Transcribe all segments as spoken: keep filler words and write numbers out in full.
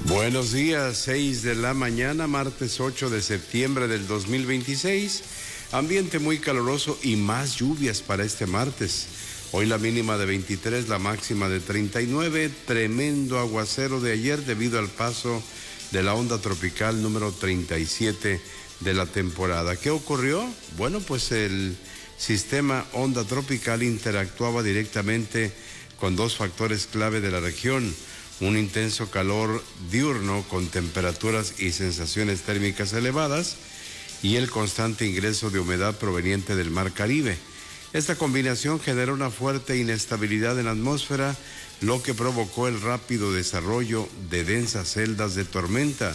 Buenos días, seis de la mañana, martes ocho de septiembre del dos mil veintiséis. Ambiente muy caluroso y más lluvias para este martes. Hoy la mínima de veintitrés, la máxima de treinta y nueve. Tremendo aguacero de ayer debido al paso de la onda tropical número treinta y siete de la temporada. ¿Qué ocurrió? Bueno, pues el sistema onda tropical interactuaba directamente con dos factores clave de la región: un intenso calor diurno con temperaturas y sensaciones térmicas elevadas y el constante ingreso de humedad proveniente del Mar Caribe. Esta combinación generó una fuerte inestabilidad en la atmósfera, lo que provocó el rápido desarrollo de densas celdas de tormenta,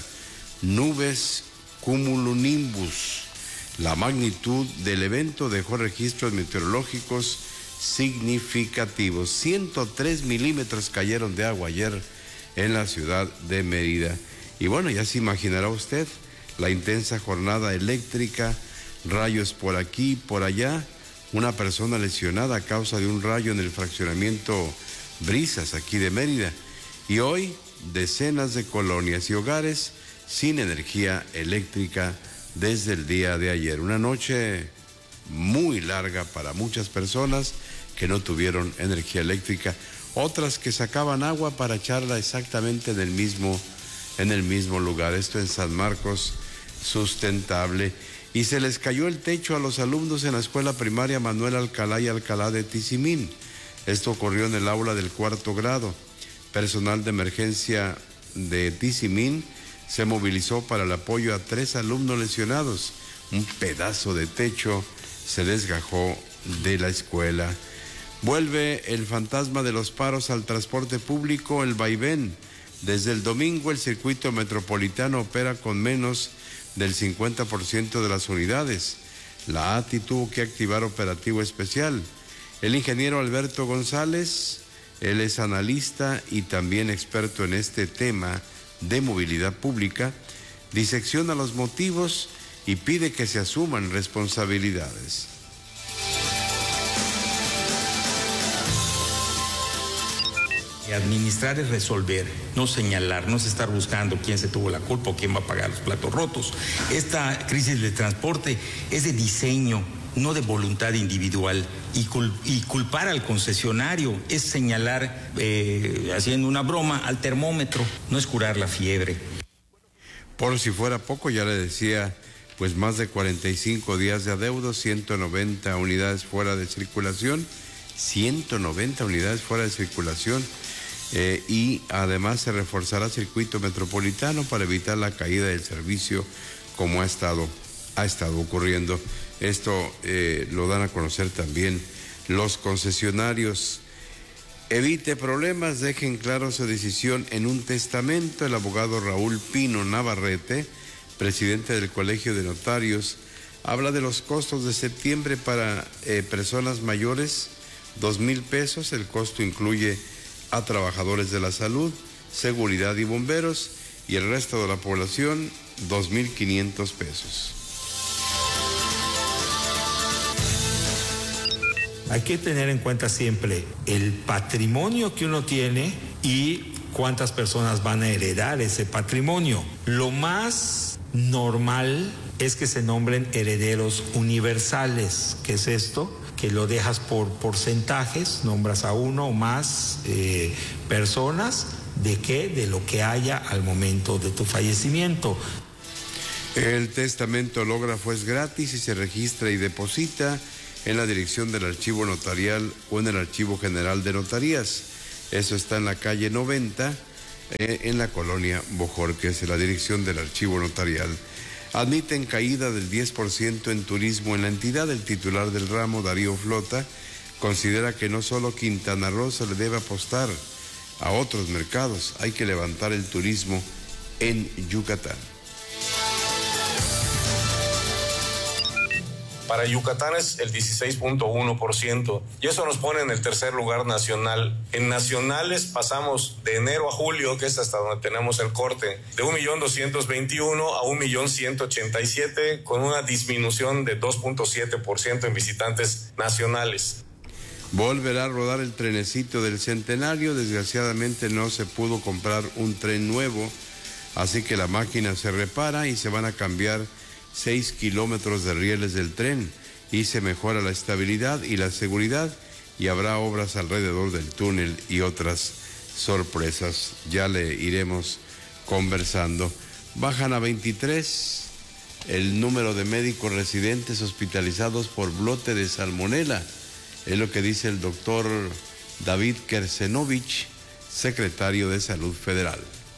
nubes cumulonimbus. La magnitud del evento dejó registros meteorológicos significativos. ciento tres milímetros cayeron de agua ayer en la ciudad de Mérida. Y bueno, ya se imaginará usted la intensa jornada eléctrica, rayos por aquí, por allá, una persona lesionada a causa de un rayo en el fraccionamiento Brisas, aquí de Mérida. Y hoy, decenas de colonias y hogares sin energía eléctrica desde el día de ayer. Una noche muy larga para muchas personas que no tuvieron energía eléctrica, otras que sacaban agua para echarla exactamente en el mismo, en el mismo lugar. Esto en San Marcos Sustentable. Y se les cayó el techo a los alumnos en la escuela primaria Manuel Alcalá y Alcalá de Tizimín. Esto ocurrió en el aula del cuarto grado. Personal de emergencia de Tizimín se movilizó para el apoyo a tres alumnos lesionados. Un pedazo de techo se desgajó de la escuela. Vuelve el fantasma de los paros al transporte público, el vaivén. Desde el domingo el circuito metropolitano opera con menos del cincuenta por ciento de las unidades. La A T I tuvo que activar operativo especial. El ingeniero Alberto González, él es analista y también experto en este tema de movilidad pública, disecciona los motivos y pide que se asuman responsabilidades. Administrar es resolver, no señalar, no es estar buscando quién se tuvo la culpa o quién va a pagar los platos rotos. Esta crisis de transporte es de diseño, no de voluntad individual. Y, cul- y culpar al concesionario es señalar, eh, haciendo una broma, al termómetro, no es curar la fiebre. Por si fuera poco, ya le decía, pues más de cuarenta y cinco días de adeudo, ciento noventa unidades fuera de circulación, ciento noventa unidades fuera de circulación. Eh, y además se reforzará el circuito metropolitano para evitar la caída del servicio como ha estado, ha estado ocurriendo. Esto eh, lo dan a conocer también los concesionarios. Evite problemas, dejen claro su decisión en un testamento. El abogado Raúl Pino Navarrete, presidente del Colegio de Notarios, habla de los costos de septiembre para eh, personas mayores, dos mil pesos. El costo incluye a trabajadores de la salud, seguridad y bomberos, y el resto de la población, dos mil quinientos pesos. Hay que tener en cuenta siempre el patrimonio que uno tiene y cuántas personas van a heredar ese patrimonio. Lo más normal es que se nombren herederos universales. ¿Qué es esto? Que lo dejas por porcentajes, nombras a uno o más eh, personas, ¿de qué? De lo que haya al momento de tu fallecimiento. El testamento hológrafo es gratis y se registra y deposita en la dirección del archivo notarial o en el archivo general de notarías. Eso está en la calle noventa, eh, en la colonia Bojorquez, la dirección del archivo notarial. Admiten caída del diez por ciento en turismo en la entidad. El titular del ramo, Darío Flota, considera que no solo Quintana Roo se le debe apostar a otros mercados, hay que levantar el turismo en Yucatán. Para Yucatán es el dieciséis punto uno por ciento y eso nos pone en el tercer lugar nacional. En nacionales pasamos de enero a julio, que es hasta donde tenemos el corte, de un millón doscientos veintiuno a un millón ciento ochenta y siete, con una disminución de dos punto siete por ciento en visitantes nacionales. Volverá a rodar el trenecito del Centenario. Desgraciadamente no se pudo comprar un tren nuevo Así que la máquina se repara y se van a cambiar seis kilómetros de rieles del tren y se mejora la estabilidad y la seguridad y habrá obras alrededor del túnel y otras sorpresas. Ya le iremos conversando. Bajan a veintitrés el número de médicos residentes hospitalizados por brote de salmonela. Es lo que dice el doctor David Kersenovich, secretario de Salud Federal.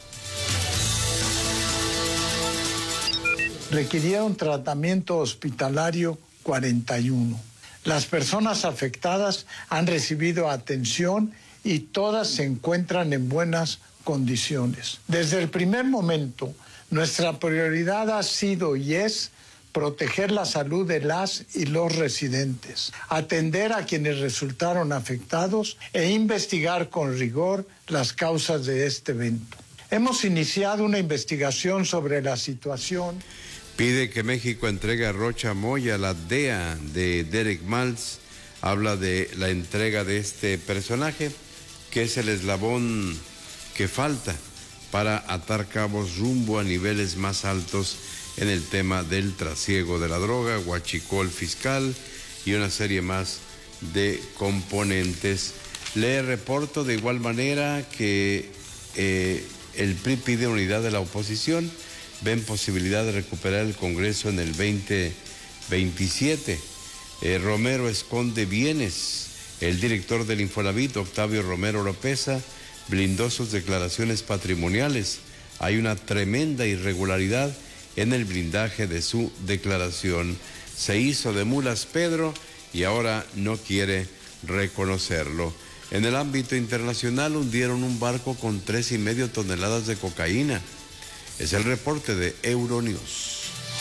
Requirieron tratamiento hospitalario cuarenta y uno. Las personas afectadas han recibido atención y todas se encuentran en buenas condiciones. Desde el primer momento, nuestra prioridad ha sido y es proteger la salud de las y los residentes, atender a quienes resultaron afectados e investigar con rigor las causas de este evento. Hemos iniciado una investigación sobre la situación. Pide que México entregue a Rocha Moya la D E A de Derek Maltz. Habla de la entrega de este personaje, que es el eslabón que falta para atar cabos rumbo a niveles más altos en el tema del trasiego de la droga, huachicol fiscal y una serie más de componentes. Le reporto de igual manera que eh, el P R I pide unidad de la oposición. Ven posibilidad de recuperar el Congreso en el veinte veintisiete. Eh, Romero esconde bienes. El director del Infonavit, Octavio Romero Oropeza, blindó sus declaraciones patrimoniales. Hay una tremenda irregularidad en el blindaje de su declaración. Se hizo de mulas Pedro y ahora no quiere reconocerlo. En el ámbito internacional hundieron un barco con tres y medio toneladas de cocaína. Es el reporte de Euronews.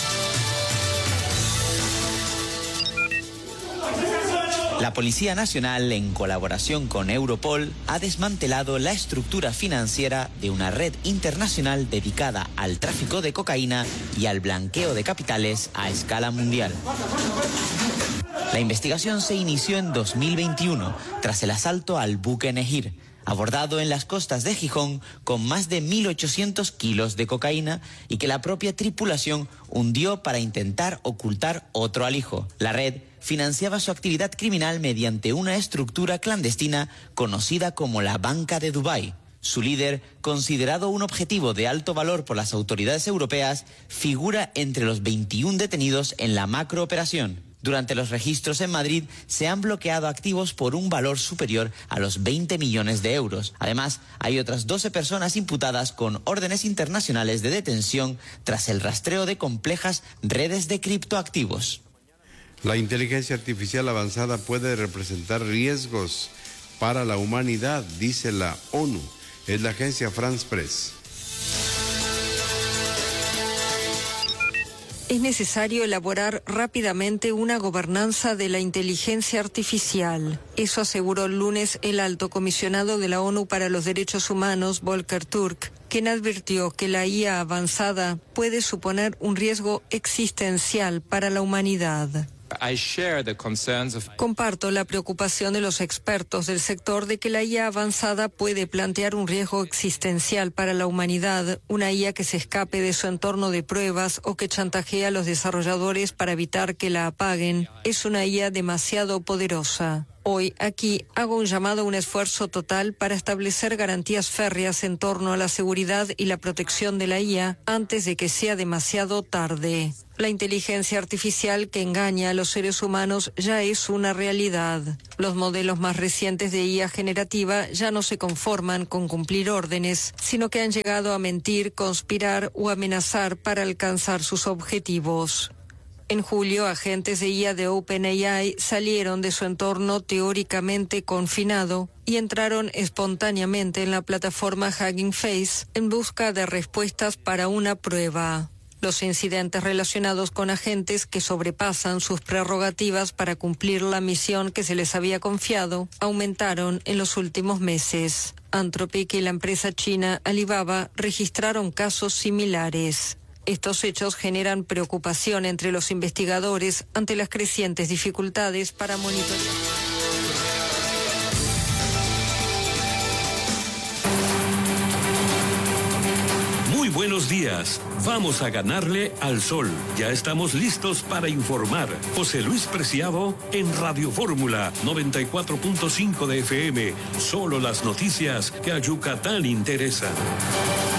La Policía Nacional, en colaboración con Europol, ha desmantelado la estructura financiera de una red internacional dedicada al tráfico de cocaína y al blanqueo de capitales a escala mundial. La investigación se inició en dos mil veintiuno, tras el asalto al buque Nehir, abordado en las costas de Gijón con más de mil ochocientos kilos de cocaína y que la propia tripulación hundió para intentar ocultar otro alijo. La red financiaba su actividad criminal mediante una estructura clandestina conocida como la Banca de Dubái. Su líder, considerado un objetivo de alto valor por las autoridades europeas, figura entre los veintiún detenidos en la macrooperación. Durante los registros en Madrid se han bloqueado activos por un valor superior a los veinte millones de euros. Además, hay otras doce personas imputadas con órdenes internacionales de detención tras el rastreo de complejas redes de criptoactivos. La inteligencia artificial avanzada puede representar riesgos para la humanidad, dice la ONU. Es la agencia France Press. Es necesario elaborar rápidamente una gobernanza de la inteligencia artificial. Eso aseguró el lunes el alto comisionado de la ONU para los Derechos Humanos, Volker Turk, quien advirtió que la I A avanzada puede suponer un riesgo existencial para la humanidad. Comparto la preocupación de los expertos del sector de que la I A avanzada puede plantear un riesgo existencial para la humanidad, una I A que se escape de su entorno de pruebas o que chantajea a los desarrolladores para evitar que la apaguen. Es una I A demasiado poderosa. Hoy, aquí, hago un llamado a un esfuerzo total para establecer garantías férreas en torno a la seguridad y la protección de la I A antes de que sea demasiado tarde. La inteligencia artificial que engaña a los seres humanos ya es una realidad. Los modelos más recientes de I A generativa ya no se conforman con cumplir órdenes, sino que han llegado a mentir, conspirar o amenazar para alcanzar sus objetivos. En julio, agentes de I A de OpenAI salieron de su entorno teóricamente confinado y entraron espontáneamente en la plataforma Hugging Face en busca de respuestas para una prueba. Los incidentes relacionados con agentes que sobrepasan sus prerrogativas para cumplir la misión que se les había confiado aumentaron en los últimos meses. Anthropic y la empresa china Alibaba registraron casos similares. Estos hechos generan preocupación entre los investigadores ante las crecientes dificultades para monitorear. buenos días. Vamos a ganarle al sol. Ya estamos listos para informar. José Luis Preciado en Radio Fórmula noventa y cuatro punto cinco de F M. Solo las noticias que a Yucatán interesan.